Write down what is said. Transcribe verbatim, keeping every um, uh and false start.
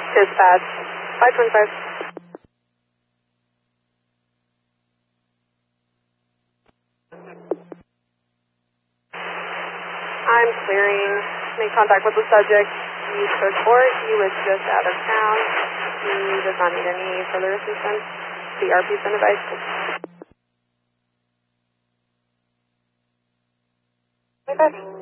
Dispatch, five twenty-five. I'm clearing. Make contact with the subject. Use search for it. He was just out of town. He does not need any further assistance. The R P's been advised. Okay.